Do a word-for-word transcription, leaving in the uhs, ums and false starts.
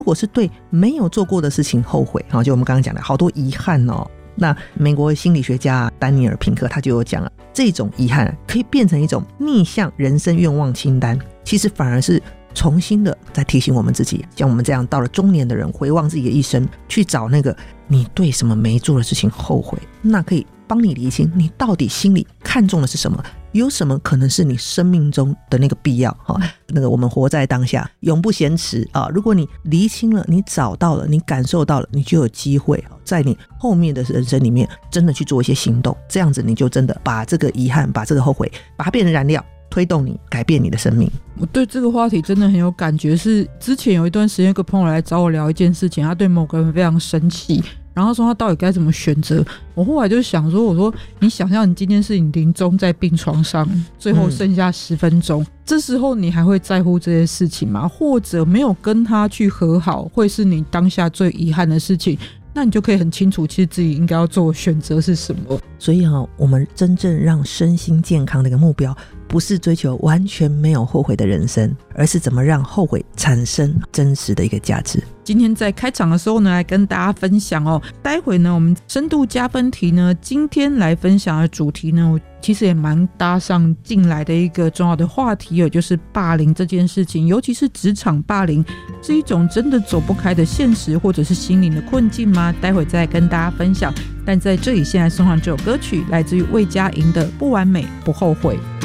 如果是对没有做过的事情后悔，就我们刚刚讲的好多遗憾哦。那美国心理学家丹尼尔平克他就有讲了，这种遗憾可以变成一种逆向人生愿望清单，其实反而是重新的在提醒我们自己，像我们这样到了中年的人回望自己的一生，去找那个你对什么没做的事情后悔，那可以帮你厘清你到底心里看重的是什么，有什么可能是你生命中的那个必要、哦、那个我们活在当下永不嫌迟、啊、如果你厘清了，你找到了，你感受到了，你就有机会在你后面的人生里面真的去做一些行动，这样子你就真的把这个遗憾，把这个后悔，把它变成燃料，推动你改变你的生命。 我对这个话题真的很有感觉，是之前有一段时间有个朋友来找我聊一件事情，他对某个人非常生气，然后说他到底该怎么选择。我后来就想说，我说你想象你今天是你临终在病床上，最后剩下十分钟、嗯、这时候你还会在乎这些事情吗？或者没有跟他去和好会是你当下最遗憾的事情，那你就可以很清楚其实自己应该要做的选择是什么。 所以、哦、我们真正让身心健康的一个目标，不是追求完全没有后悔的人生，而是怎么让后悔产生真实的一个价值。 今天在开场的时候呢，来跟大家分享哦。待会呢，我们深度加分题呢，今天来分享的主题呢，其实也蛮搭上进来的一个重要的话题，也就是霸凌这件事情，尤其是职场霸凌，是一种真的走不开的现实，或者是心灵的困境吗？待会再跟大家分享。但在这里，现在送上这首歌曲，来自于魏佳莹的《不完美不后悔》。